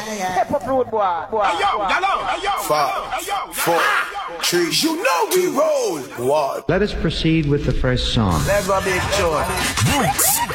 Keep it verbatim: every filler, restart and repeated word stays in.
Step up road boy. boy. Hey yo, yellow, hey yo, Five, four, three, you know we roll. What? Let us proceed with the first song. Let's go big tune. Roots